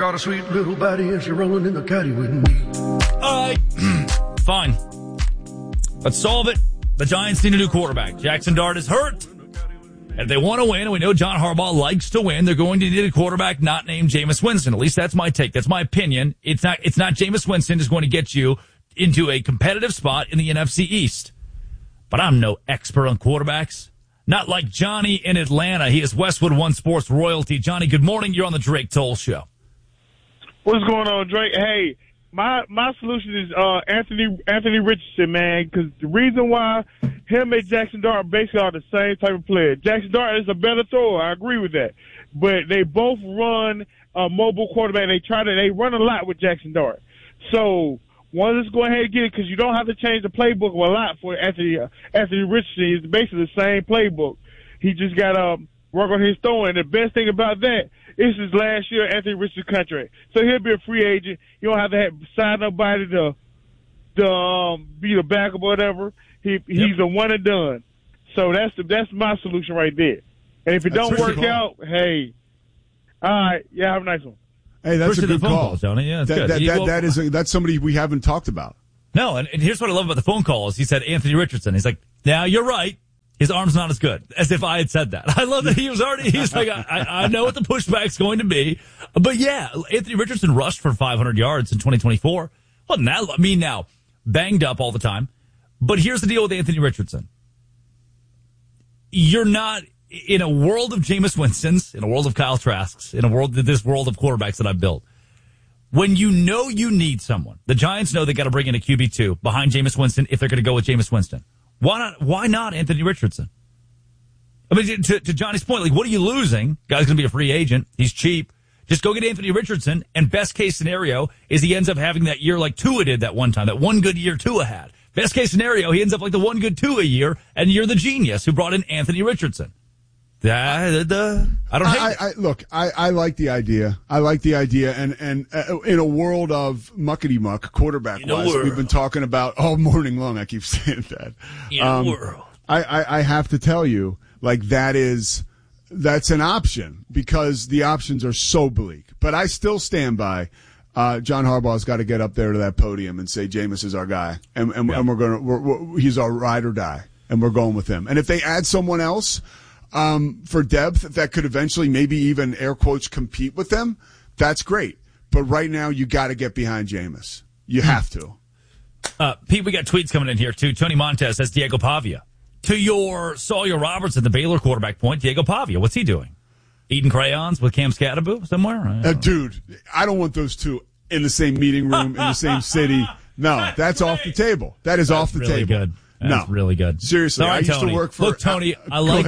got a sweet little body and she's rolling in the caddy with me. All right. Fine. Let's solve it. The Giants need a new quarterback. Jackson Dart is hurt. And if they want to win, and we know John Harbaugh likes to win, they're going to need a quarterback not named Jameis Winston. At least that's my take. That's my opinion. It's not Jameis Winston is going to get you into a competitive spot in the NFC East. But I'm no expert on quarterbacks. Not like Johnny in Atlanta. He is Westwood One Sports royalty. Johnny, good morning. You're on the Drake Toll Show. What's going on, Drake? Hey, my solution is Anthony Richardson, man, because the reason why him and Jackson Dart basically are the same type of player. Jackson Dart is a better thrower. I agree with that. But they both run a mobile quarterback. They run a lot with Jackson Dart. So let's go ahead and get it because you don't have to change the playbook a lot for Anthony Richardson. It's basically the same playbook. He just got to work on his throwing. The best thing about that is his last year Anthony Richardson contract. So he'll be a free agent. You don't have to sign nobody to be the backup or whatever. He's a one and done. So that's my solution right there. And if it don't work out, hey, all right, yeah, have a nice one. Hey, that's a good call, Tony. Yeah, that's good. That's somebody we haven't talked about. No, and here's what I love about the phone call is he said Anthony Richardson. He's like, now you're right. His arm's not as good, as if I had said that. I love that he's like, I know what the pushback's going to be. But yeah, Anthony Richardson rushed for 500 yards in 2024. Wasn't that, I mean, now, banged up all the time. But here's the deal with Anthony Richardson. You're not, in a world of Jameis Winston's, in a world of Kyle Trask's, in this world of quarterbacks that I've built, when you know you need someone, the Giants know they got to bring in a QB2 behind Jameis Winston if they're going to go with Jameis Winston. Why not Anthony Richardson? I mean, to Johnny's point, like, what are you losing? Guy's going to be a free agent. He's cheap. Just go get Anthony Richardson, and best case scenario is he ends up having that year like Tua did that one time, that one good year Tua had. Best case scenario, he ends up like the one good Tua year, and you're the genius who brought in Anthony Richardson. I don't hate it. I like the idea. I like the idea, and in a world of muckety-muck, quarterback-wise, we've been talking about all morning long. I keep saying that. In a world. I have to tell you, like, that's an option because the options are so bleak. But I still stand by John Harbaugh's got to get up there to that podium and say Jameis is our guy, and he's our ride or die, and we're going with him. And if they add someone else for depth that could eventually maybe even air quotes compete with them, that's great. But right now you got to get behind Jameis. You have to. Pete, we got tweets coming in here too. Tony Montez says Diego Pavia. To your Sawyer Robertson, the Baylor quarterback point, Diego Pavia, what's he doing? Eating crayons with Cam Scatterbo somewhere? Dude, I don't want those two in the same meeting room, in the same city. No, that's off the table. That is off the really table. Good. That's really good. Seriously, Sorry, I used Tony. to work for. Look, Tony,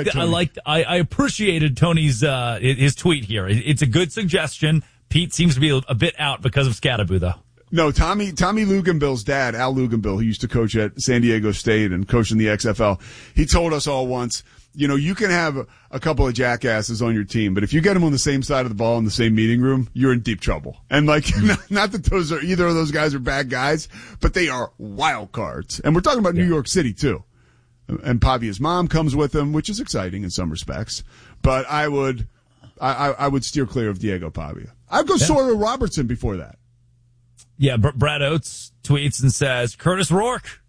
I appreciated Tony's his tweet here. It's a good suggestion. Pete seems to be a bit out because of Scatterbo, though. No, Tommy Luganbill's dad, Al Luganbill, who used to coach at San Diego State and coach in the XFL, he told us all once, you can have a couple of jackasses on your team, but if you get them on the same side of the ball in the same meeting room, you're in deep trouble. And not that either of those guys are bad guys, but they are wild cards. And we're talking about New York City too. And Pavia's mom comes with him, which is exciting in some respects. But I would steer clear of Diego Pavia. I'd go Sawyer Robertson before that. Yeah, Brad Oates tweets and says, Curtis Rourke,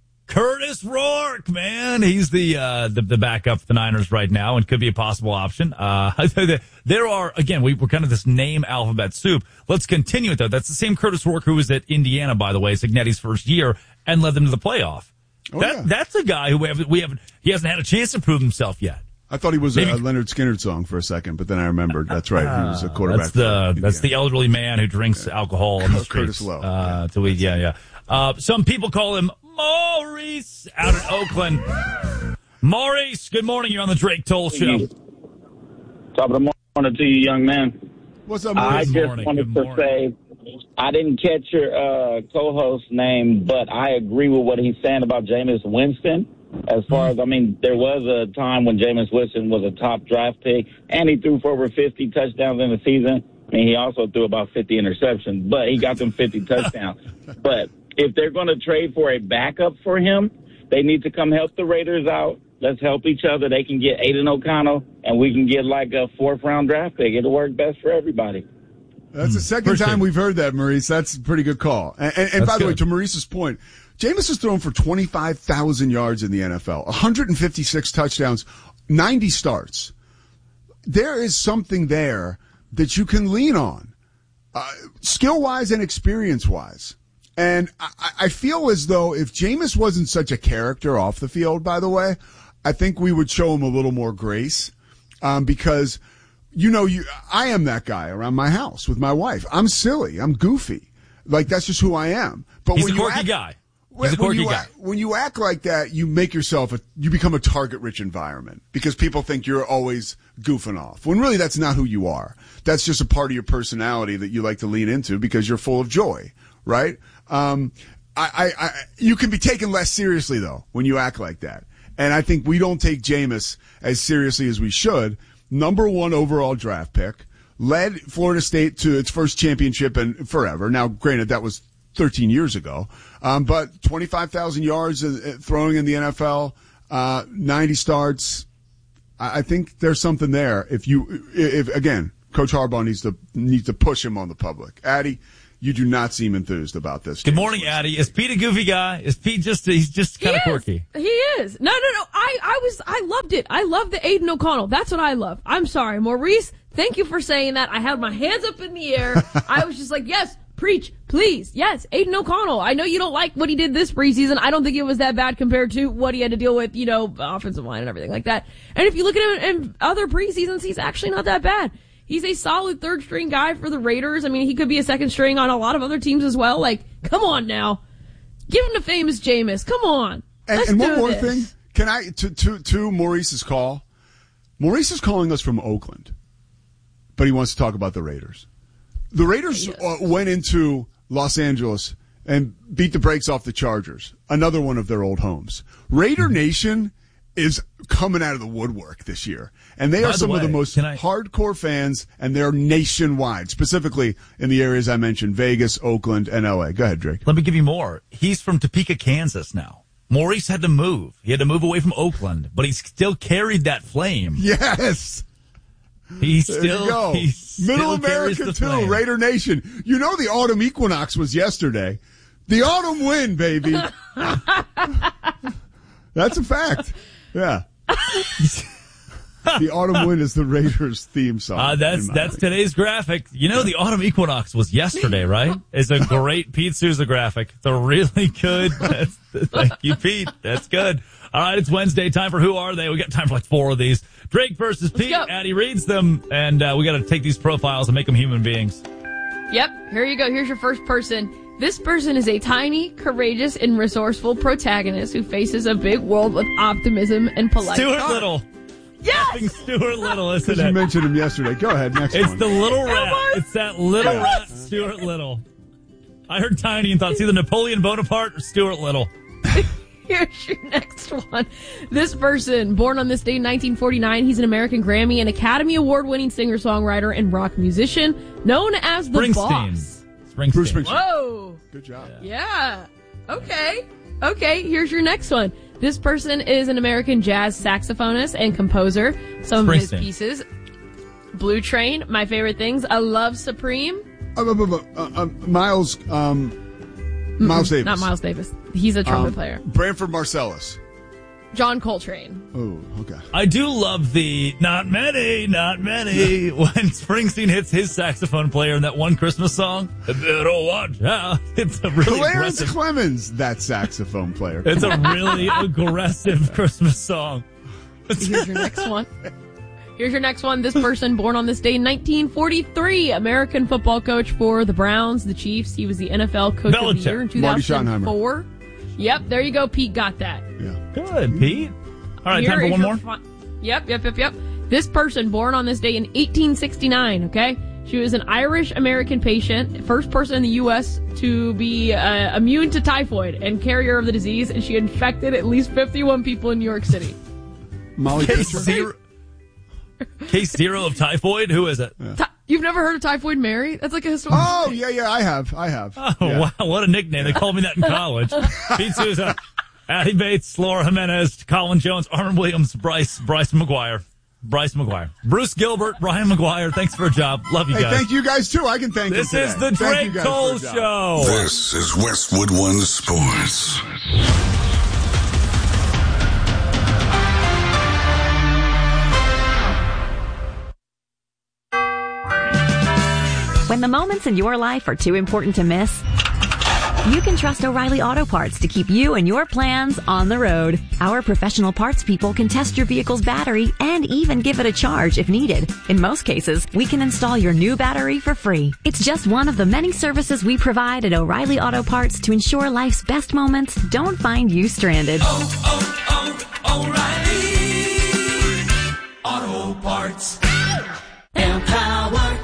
man. He's the backup for the Niners right now and could be a possible option. There are, again, we're kind of this name alphabet soup. Let's continue it, though. That's the same Curtis Rourke who was at Indiana, by the way, Signetti's first year, and led them to the playoff. That's a guy who he hasn't had a chance to prove himself yet. I thought he was a Leonard Skinner song for a second, but then I remembered. That's right. He was a quarterback. That's the elderly man who drinks alcohol on the streets. Curtis Lowe. Some people call him Maurice out in Oakland. Maurice, good morning. You're on the Drake Toll Show. Top of the morning to you, young man. What's up, Maurice? I just wanted to say, I didn't catch your co-host's name, but I agree with what he's saying about Jameis Winston. As far as, there was a time when Jameis Winston was a top draft pick, and he threw for over 50 touchdowns in the season. He also threw about 50 interceptions, but he got them 50 touchdowns. But if they're going to trade for a backup for him, they need to come help the Raiders out. Let's help each other. They can get Aiden O'Connell, and we can get like a 4th-round draft pick. It'll work best for everybody. That's the second time we've heard that, Maurice. That's a pretty good call. And by the way, to Maurice's point, Jameis has thrown for 25,000 yards in the NFL, 156 touchdowns, 90 starts. There is something there that you can lean on, skill-wise and experience-wise. And I feel as though if Jameis wasn't such a character off the field, by the way, I think we would show him a little more grace, because, I am that guy around my house with my wife. I'm silly. I'm goofy. Like, that's just who I am. But He's a quirky guy. He's a quirky guy. When you act like that, you make yourself you become a target-rich environment because people think you're always goofing off. When really that's not who you are. That's just a part of your personality that you like to lean into because you're full of joy, right? You can be taken less seriously though when you act like that. And I think we don't take Jameis as seriously as we should. Number 1 overall draft pick, led Florida State to its first championship in forever. Now, granted, that was 13 years ago. But 25,000 yards throwing in the NFL, 90 starts. I think there's something there. If again, Coach Harbaugh needs to push him on the public. Addy, you do not seem enthused about this. Good morning, Addy. Is Pete a goofy guy? Is Pete he's just kind of quirky? He is. No. I loved it. I love the Aiden O'Connell. That's what I love. I'm sorry, Maurice. Thank you for saying that. I had my hands up in the air. I was just like, yes, preach, please. Yes, Aiden O'Connell. I know you don't like what he did this preseason. I don't think it was that bad compared to what he had to deal with, offensive line and everything like that. And if you look at him in other preseasons, he's actually not that bad. He's a solid third string guy for the Raiders. I mean, he could be a second string on a lot of other teams as well. Like, come on now. Give him the famous Jameis. Come on. And one more thing. Can I, to Maurice's call? Maurice is calling us from Oakland, but he wants to talk about the Raiders. The Raiders went into Los Angeles and beat the brakes off the Chargers, another one of their old homes. Raider Nation is coming out of the woodwork this year. And they are some of the most hardcore fans, and they're nationwide, specifically in the areas I mentioned, Vegas, Oakland, and L.A. Go ahead, Drake. Let me give you more. He's from Topeka, Kansas now. Maurice had to move. He had to move away from Oakland, but he still carried that flame. Yes. He's Middle America, too, Raider Nation. You know the autumn equinox was yesterday. The autumn wind, baby. That's a fact. Yeah. The autumn wind is the Raiders theme song. That's today's graphic. The autumn equinox was yesterday, right? It's a great Pete Souza graphic. It's a really good. Thank you, Pete. That's good. All right, it's Wednesday. Time for Who Are They? We got time for like 4 of these. Drake versus Pete. Addy reads them, and we got to take these profiles and make them human beings. Yep. Here you go. Here's your first person. This person is a tiny, courageous, and resourceful protagonist who faces a big world with optimism and polite Stuart charm. Little. Yes! Stuart Little, isn't it? You mentioned him yesterday. Go ahead, next one. It's the little rat. It's that little rat, Stuart Little. I heard tiny and thought it's either Napoleon Bonaparte or Stuart Little. Here's your next one. This person, born on this day in 1949, he's an American Grammy and Academy Award-winning singer-songwriter and rock musician, known as the Boss. Bruce Springsteen. Whoa. Good job. Yeah. Okay, here's your next one. This person is an American jazz saxophonist and composer. Some of his pieces: Blue Train, My Favorite Things, A Love Supreme. Miles Davis. Not Miles Davis. He's a trumpet player. Branford Marsalis. John Coltrane. Oh, okay. I do love the not many, when Springsteen hits his saxophone player in that one Christmas song. Better watch out. It's a really Clarence aggressive. Clemens, that saxophone player. It's a really aggressive Christmas song. Here's your next one. This person, born on this day in 1943, American football coach for the Browns, the Chiefs. He was the NFL Coach of the Year in 2004. Yep, there you go. Pete got that. Yeah. Good, Pete. All right, time for one more. Yep. This person, born on this day in 1869, okay? She was an Irish-American patient, first person in the U.S. to be immune to typhoid and carrier of the disease, and she infected at least 51 people in New York City. Molly Pitcher. Case 0 of typhoid? Who is it? Yeah. You've never heard of Typhoid Mary? That's like a historical. Oh, yeah, I have. Oh, yeah. Wow, what a nickname. They called me that in college. Pete Souza, Addy Bates, Laura Jimenez, Colin Jones, Arnold Williams, Bryce McGuire. Bryce McGuire. Bruce Gilbert, Brian McGuire, thanks for a job. Love you guys. Hey, thank you guys, too. I can thank you This today. is the Drake Cole Show. This is Westwood One Sports. When the moments in your life are too important to miss, you can trust O'Reilly Auto Parts to keep you and your plans on the road. Our professional parts people can test your vehicle's battery and even give it a charge if needed. In most cases, we can install your new battery for free. It's just one of the many services we provide at O'Reilly Auto Parts to ensure life's best moments don't find you stranded. O'Reilly Auto Parts. Empower.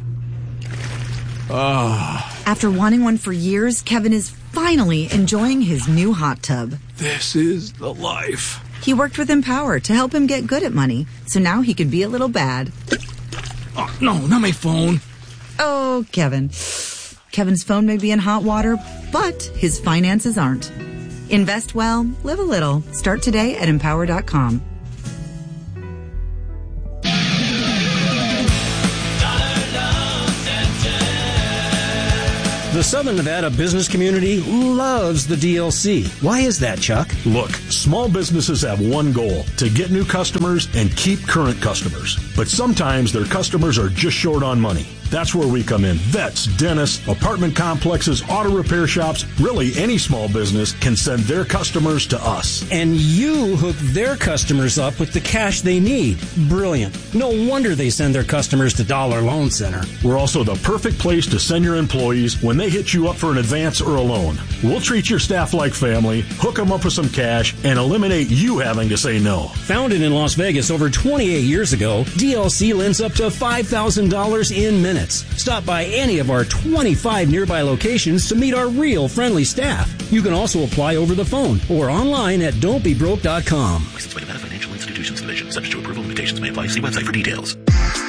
After wanting one for years, Kevin is finally enjoying his new hot tub. This is the life. He worked with Empower to help him get good at money, so now he can be a little bad. Oh, no, not my phone. Oh, Kevin. Kevin's phone may be in hot water, but his finances aren't. Invest well, live a little. Start today at Empower.com. The Southern Nevada business community loves the DLC. Why is that, Chuck? Look, small businesses have one goal, to get new customers and keep current customers. But sometimes their customers are just short on money. That's where we come in. Vets, dentists, apartment complexes, auto repair shops, really any small business can send their customers to us. And you hook their customers up with the cash they need. Brilliant. No wonder they send their customers to Dollar Loan Center. We're also the perfect place to send your employees when they hit you up for an advance or a loan. We'll treat your staff like family, hook them up with some cash, and eliminate you having to say no. Founded in Las Vegas over 28 years ago, DLC lends up to $5,000 in minutes. Stop by any of our 25 nearby locations to meet our real friendly staff. You can also apply over the phone or online at don'tbebroke.com. Licensed by Nevada Financial Institutions Division. Subject to approval. Limitations may apply. See website for details.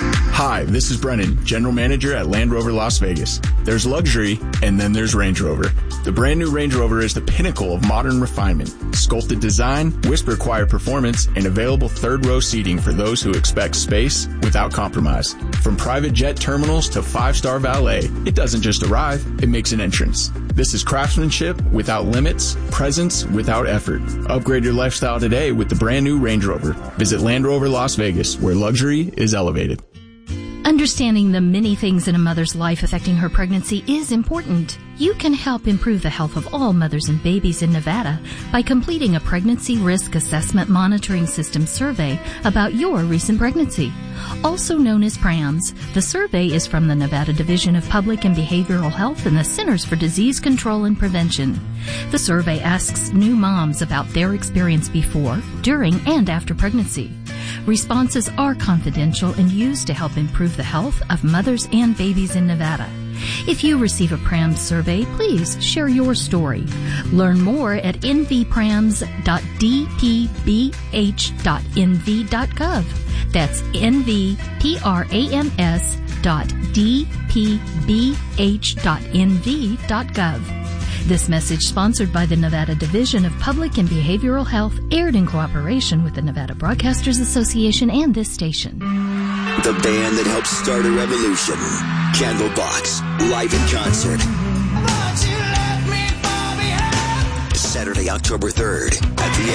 Hi, this is Brennan, General Manager at Land Rover Las Vegas. There's luxury, and then there's Range Rover. The brand new Range Rover is the pinnacle of modern refinement. Sculpted design, whisper quiet performance, and available third-row seating for those who expect space without compromise. From private jet terminals to five-star valet, it doesn't just arrive, it makes an entrance. This is craftsmanship without limits, presence without effort. Upgrade your lifestyle today with the brand new Range Rover. Visit Land Rover Las Vegas, where luxury is elevated. Understanding the many things in a mother's life affecting her pregnancy is important. You can help improve the health of all mothers and babies in Nevada by completing a Pregnancy Risk Assessment Monitoring System survey about your recent pregnancy. Also known as PRAMS, the survey is from the Nevada Division of Public and Behavioral Health and the Centers for Disease Control and Prevention. The survey asks new moms about their experience before, during, and after pregnancy. Responses are confidential and used to help improve the health of mothers and babies in Nevada. If you receive a PRAMS survey, please share your story. Learn more at nvprams.dpbh.nv.gov. That's nvprams.dpbh.nv.gov. This message, sponsored by the Nevada Division of Public and Behavioral Health, aired in cooperation with the Nevada Broadcasters Association and this station. The band that helped start a revolution. Candlebox, live in concert. Saturday, October 3rd at the